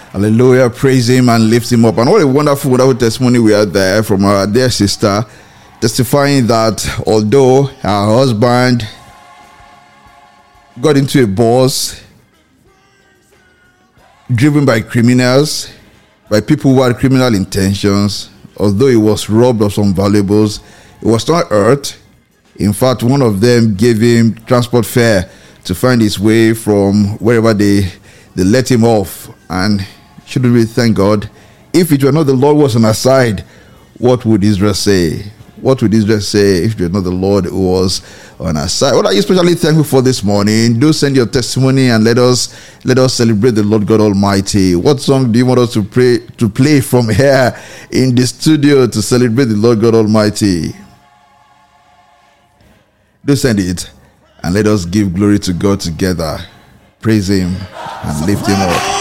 Hallelujah. Praise him and lift him up. And what a wonderful, wonderful testimony we had there from our dear sister, testifying that although her husband got into a bus driven by criminals, by people who had criminal intentions, although he was robbed of some valuables, he was not hurt. In fact, one of them gave him transport fare to find his way from wherever they let him off. And shouldn't we thank God? If it were not the Lord was on our side, what would Israel say? What would Israel say if it were not the Lord who was on our side? What are you especially thankful for this morning? Do send your testimony and let us celebrate the Lord God Almighty. What song do you want us to play from here in the studio to celebrate the Lord God Almighty? Do send it and let us give glory to God together. Praise him and lift him up.